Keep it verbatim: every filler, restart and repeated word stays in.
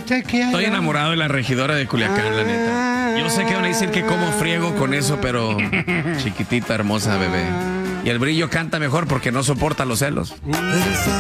te quiero. Estoy enamorado de la regidora de Culiacán, ah, la neta. Yo sé que van a decir que como friego con eso, pero chiquitita, hermosa bebé. Y el Brillo canta mejor porque no soporta los celos.